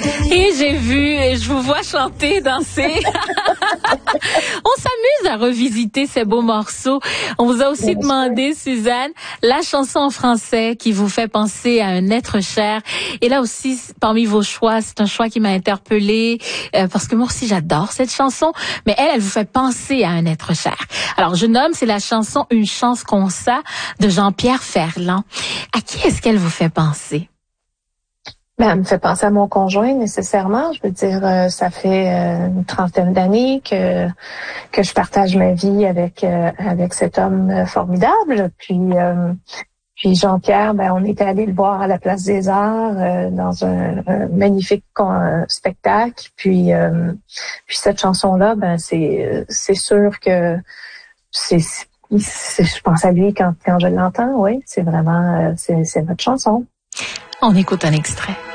Et j'ai vu, et je vous vois chanter, danser. On s'amuse à revisiter ces beaux morceaux. On vous a aussi demandé, Suzanne, la chanson en français qui vous fait penser à un être cher. Et là aussi, parmi vos choix, c'est un choix qui m'a interpellée, parce que moi aussi j'adore cette chanson, mais elle vous fait penser à un être cher. Alors, je nomme, c'est la chanson Une chance qu'on s'a de Jean-Pierre Ferland. À qui est-ce qu'elle vous fait penser? Ben, elle me fait penser à mon conjoint nécessairement. Je veux dire, ça fait une trentaine d'années que je partage ma vie avec cet homme formidable. Puis Jean-Pierre, ben on était allé le voir à la Place des Arts dans un magnifique spectacle. Puis cette chanson-là, ben c'est sûr que je pense à lui quand je l'entends. Oui, c'est vraiment c'est notre chanson. On écoute un extrait.